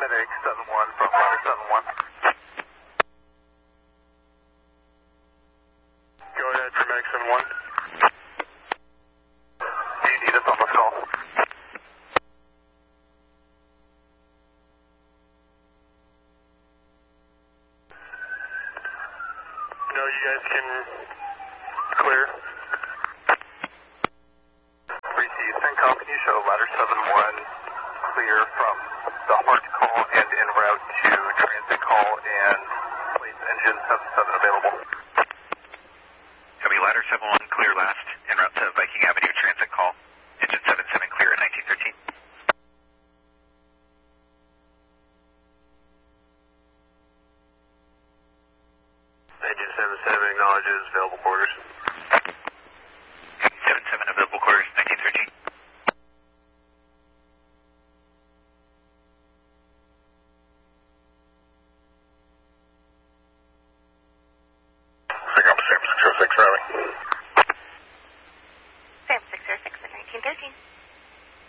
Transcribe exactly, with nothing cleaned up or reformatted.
Medic seven one from ladder seven one. Go ahead for Medic seven one. Do you need us on this call? No, you guys can clear. Receive. CENTCOM, can you show ladder seven one clear from the hard call and en route to transit call and place engine seven seven available? Copy, ladder seven one clear last, en route to Viking Avenue transit call. Engine seven seven clear at nineteen thirteen. Engine seven seven acknowledges available quarters. seven seven available quarters, nineteen thirteen. Pick up six six oh six, Riley.